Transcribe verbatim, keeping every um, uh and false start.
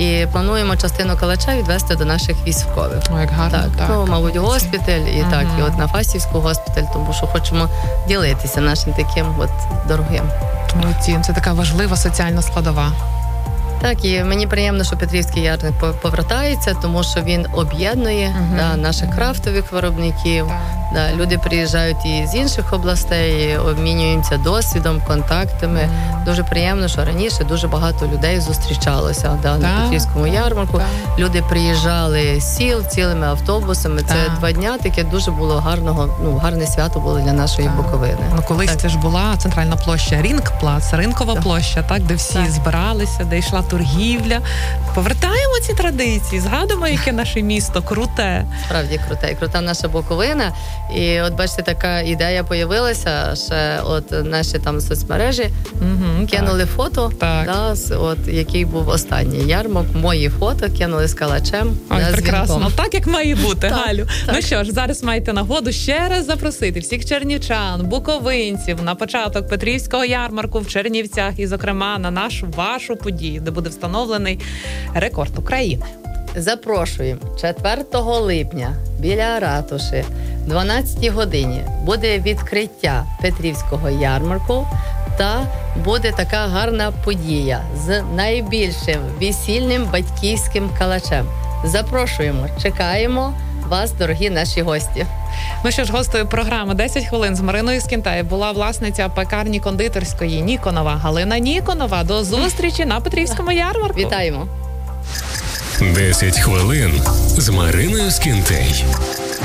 І плануємо частину калача відвести до наших військових. О, як гарно. Так, так. ну, мабуть, госпіталь, і Ага. так, і от на Фастівську госпіталь, тому що хочемо ділитися нашим таким от дорогим. Молодці, це така важлива соціальна складова. Так, і мені приємно, що Петрівський ярмарок по- повертається, тому що він об'єднує Мгм. да, наших крафтових виробників. Так. Да, люди приїжджають і з інших областей, і обмінюємося досвідом, контактами. Дуже приємно, що раніше дуже багато людей зустрічалося да, на Так, Петрівському ярмарку. так. Люди приїжджали з сіл цілими автобусами. Це Так. два дня таке дуже було гарного, ну гарне свято було для нашої Так. Буковини. Ну, колись Так. це ж була центральна площа Рінг-плац, ринкова Так. площа, так, де всі Так. збиралися, де йшла торгівля. Повертаємо ці традиції, згадуємо, яке наше місто круте. Справді круте, крута наша Буковина. І от бачите, така ідея появилася, ще от наші там соцмережі Угу, кинули фото, Так. да, з- от який був останній ярмарк. Мої фото кинули з калачем. Ой, да, з прекрасно. вінком. Так, як має бути, Так, Галю. так. Ну що ж, зараз маєте нагоду ще раз запросити всіх чернівчан, буковинців на початок Петрівського ярмарку в Чернівцях і, зокрема, на нашу вашу подію, де буде встановлений рекорд України. Запрошуємо четвертого липня біля ратуші, дванадцятій годині буде відкриття Петрівського ярмарку. Та буде така гарна подія з найбільшим весільним батьківським калачем. Запрошуємо, чекаємо вас, дорогі наші гості. Ну що ж, гостею програми «десять хвилин» з Мариною Скінтаєв була власниця пекарні кондитерської Ніконова Галина Ніконова. До зустрічі на Петрівському ярмарку. Вітаємо! десять хвилин з Мариною Скінтей.